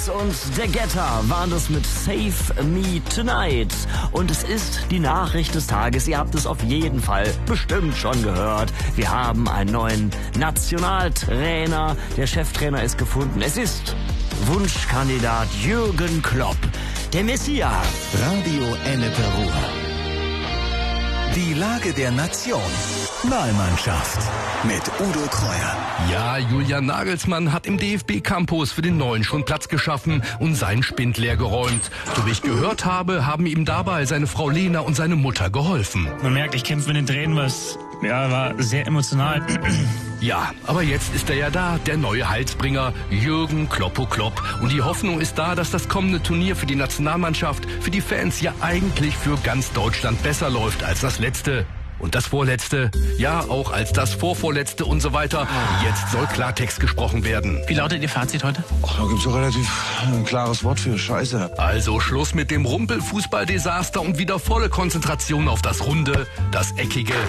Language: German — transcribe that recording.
Max und der Getter waren das mit Save Me Tonight. Und es ist die Nachricht des Tages. Ihr habt es auf jeden Fall bestimmt schon gehört. Wir haben einen neuen Nationaltrainer. Der Cheftrainer ist gefunden. Es ist Wunschkandidat Jürgen Klopp, der Messias. Radio Ennepe Ruhr. Die Lage der Nation. Wahlmannschaft mit Udo Kreuer. Ja, Julian Nagelsmann hat im DFB-Campus für den Neuen schon Platz geschaffen und seinen Spind leer geräumt. So wie ich gehört habe, haben ihm dabei seine Frau Lena und seine Mutter geholfen. Man merkt, ich kämpfe mit den Tränen, was war sehr emotional. Ja, aber jetzt ist er ja da, der neue Heilsbringer, Jürgen Kloppo Klopp. Und die Hoffnung ist da, dass das kommende Turnier für die Nationalmannschaft, für die Fans ja eigentlich für ganz Deutschland besser läuft als das letzte. Und das vorletzte, ja auch als das vorvorletzte und so weiter. Jetzt soll Klartext gesprochen werden. Wie lautet Ihr Fazit heute? Ach, da gibt's doch relativ ein klares Wort für Scheiße. Also Schluss mit dem Rumpelfußballdesaster und wieder volle Konzentration auf das Runde, das Eckige